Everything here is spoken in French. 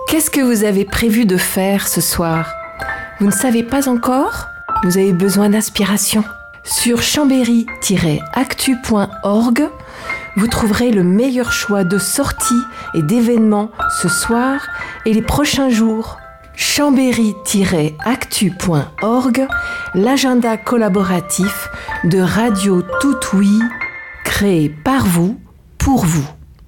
Qu'est-ce que vous avez prévu de faire ce soir ? Vous ne savez pas encore ? Vous avez besoin d'inspiration ? Sur chambéry-actu.org, vous trouverez le meilleur choix de sorties et d'événements ce soir et les prochains jours. Chambéry-actu.org, l'agenda collaboratif de Radio Tout Oui, créé par vous, pour vous.